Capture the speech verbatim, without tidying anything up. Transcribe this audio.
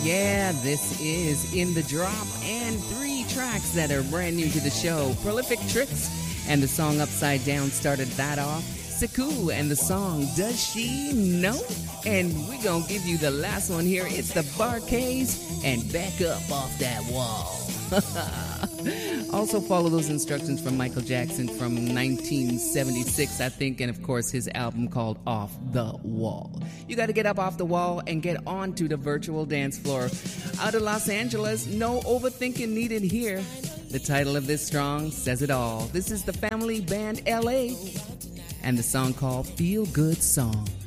Yeah, this is In the Drop, and three tracks that are brand new to the show. Prolific Tricks and the song Upside Down started that off. Sekou and the song Does She Know? And we're going to give you the last one here. It's the Bar-Kays and Back Up Off That Wall. Also follow those instructions from Michael Jackson from nineteen seventy-six, I think, and of course his album called Off the Wall. You got to get up off the wall and get onto the virtual dance floor. Out of Los Angeles, no overthinking needed here. The title of this song says it all. This is the family band L A and the song called Feel Good Song.